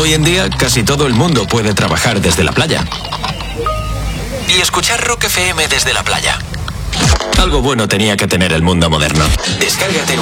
Hoy en día, casi todo el mundo puede trabajar desde la playa. Y escuchar Rock FM desde la playa. Algo bueno tenía que tener el mundo moderno. Descárgate